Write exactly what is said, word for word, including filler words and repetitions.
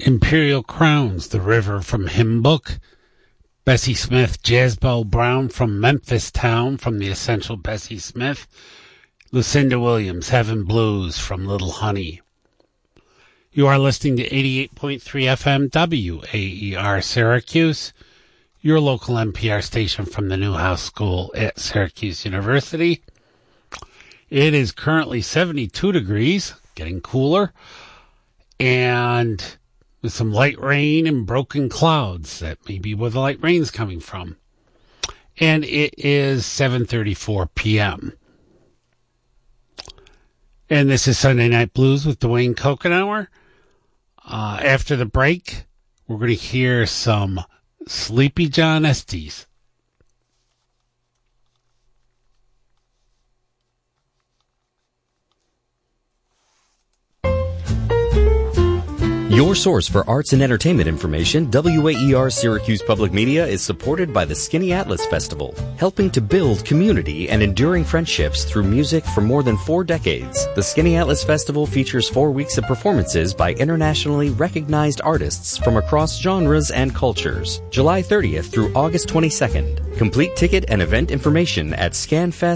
Imperial Crowns, The River from Hymn Book. Bessie Smith, Jazzbell Brown from Memphis Town from The Essential Bessie Smith. Lucinda Williams, Heaven Blues from Little Honey. You are listening to eighty-eight point three F M W A E R Syracuse, your local N P R station from the Newhouse School at Syracuse University. It is currently seventy-two degrees, getting cooler, and with some light rain and broken clouds. That may be where the light rain's coming from. And it is seven thirty-four p.m. And this is Sunday Night Blues with Dwayne Kokenauer. Uh, after the break, we're going to hear some Sleepy John Estes. Your source for arts and entertainment information, W A E R Syracuse Public Media is supported by the Skinny Atlas Festival, helping to build community and enduring friendships through music for more than four decades. The Skinny Atlas Festival features four weeks of performances by internationally recognized artists from across genres and cultures. July thirtieth through August twenty-second. Complete ticket and event information at scanfest